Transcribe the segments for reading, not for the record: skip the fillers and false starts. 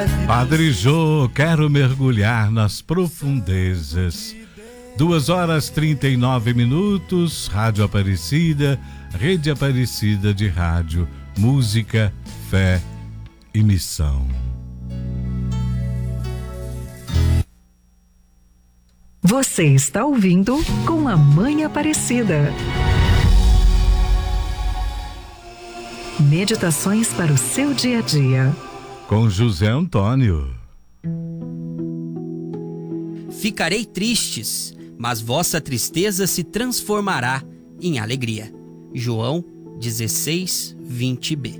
leve. Padre Jô, quero mergulhar nas profundezas. 2h39, Rádio Aparecida, Rede Aparecida de Rádio, música, fé e missão. Você está ouvindo Com a Mãe Aparecida. Meditações para o seu dia a dia. Com José Antônio. Ficarei tristes, mas vossa tristeza se transformará em alegria. João 16:20b.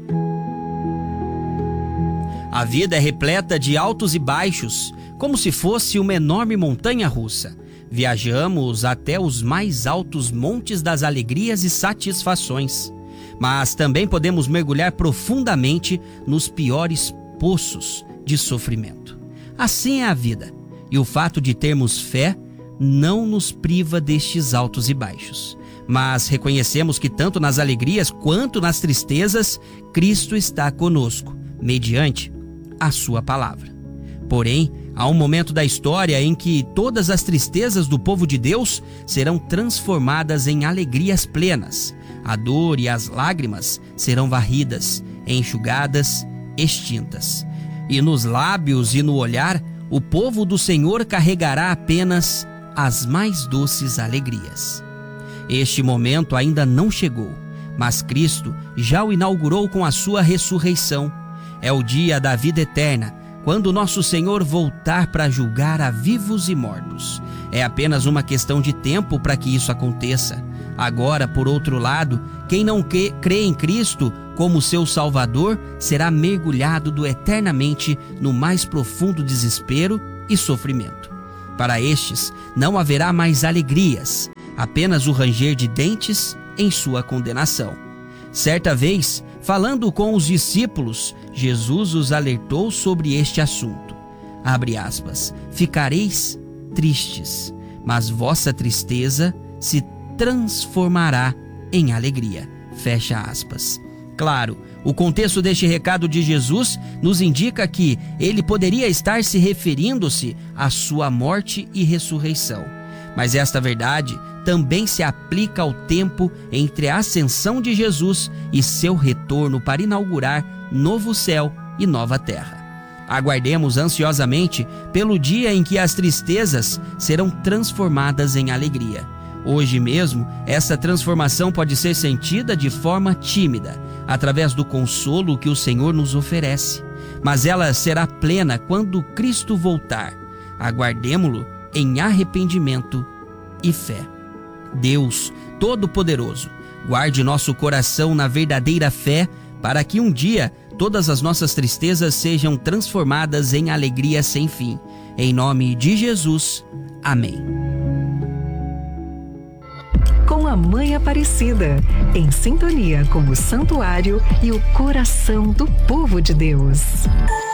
A vida é repleta de altos e baixos, como se fosse uma enorme montanha-russa. Viajamos até os mais altos montes das alegrias e satisfações, mas também podemos mergulhar profundamente nos piores poços de sofrimento. Assim é a vida, e o fato de termos fé não nos priva destes altos e baixos. Mas reconhecemos que tanto nas alegrias quanto nas tristezas, Cristo está conosco, mediante a sua palavra. Porém, há um momento da história em que todas as tristezas do povo de Deus serão transformadas em alegrias plenas. A dor e as lágrimas serão varridas, enxugadas, extintas. E nos lábios e no olhar, o povo do Senhor carregará apenas as mais doces alegrias. Este momento ainda não chegou, mas Cristo já o inaugurou com a sua ressurreição. É o dia da vida eterna, quando nosso Senhor voltar para julgar a vivos e mortos. É apenas uma questão de tempo para que isso aconteça. Agora, por outro lado, quem não crê em Cristo como seu Salvador será mergulhado eternamente no mais profundo desespero e sofrimento. Para estes, não haverá mais alegrias, apenas o ranger de dentes em sua condenação. Certa vez, falando com os discípulos, Jesus os alertou sobre este assunto. Abre aspas, ficareis tristes, mas vossa tristeza se transformará em alegria. Fecha aspas. Claro, o contexto deste recado de Jesus nos indica que ele poderia estar se referindo-se à sua morte e ressurreição. Mas esta verdade também se aplica ao tempo entre a ascensão de Jesus e seu retorno para inaugurar novo céu e nova terra. Aguardemos ansiosamente pelo dia em que as tristezas serão transformadas em alegria. Hoje mesmo, essa transformação pode ser sentida de forma tímida, através do consolo que o Senhor nos oferece. Mas ela será plena quando Cristo voltar. Aguardemo-lo em arrependimento e fé. Deus Todo-Poderoso, guarde nosso coração na verdadeira fé, para que um dia todas as nossas tristezas sejam transformadas em alegria sem fim. Em nome de Jesus. Amém. Com a Mãe Aparecida, em sintonia com o santuário e o coração do povo de Deus.